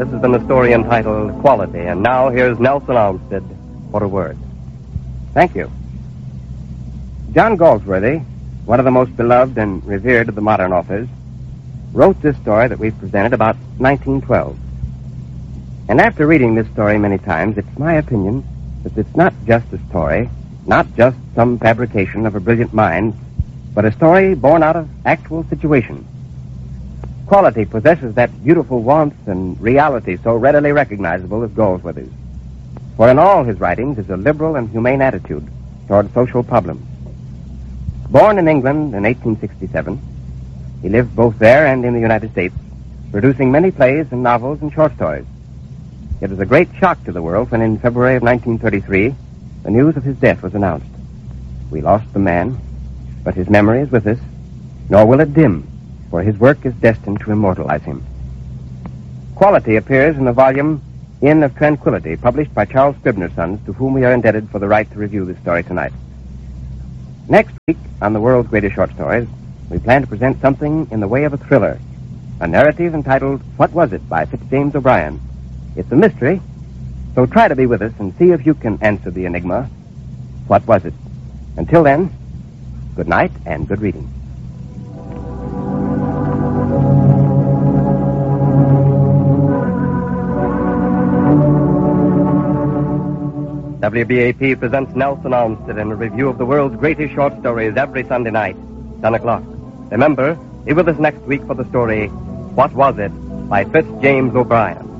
This has been the story entitled Quality, and now here's Nelson Olmsted for a word. Thank you. John Galsworthy, one of the most beloved and revered of the modern authors, wrote this story that we've presented about 1912. And after reading this story many times, it's my opinion that it's not just a story, not just some fabrication of a brilliant mind, but a story born out of actual situation. Quality possesses that beautiful warmth and reality so readily recognizable as Galsworthy's. For in all his writings is a liberal and humane attitude toward social problems. Born in England in 1867, he lived both there and in the United States, producing many plays and novels and short stories. It was a great shock to the world when in February of 1933, the news of his death was announced. We lost the man, but his memory is with us, nor will it dim, for his work is destined to immortalize him. Quality appears in the volume Inn of Tranquility, published by Charles Scribner's Sons, to whom we are indebted for the right to review this story tonight. Next week, on the world's greatest short stories, we plan to present something in the way of a thriller, a narrative entitled What Was It by Fitzjames O'Brien. It's a mystery, so try to be with us and see if you can answer the enigma. What was it? Until then, good night and good reading. WBAP presents Nelson Olmsted in a review of the world's greatest short stories every Sunday night, 10 o'clock. Remember, be with us next week for the story, What Was It, by Fitzjames O'Brien.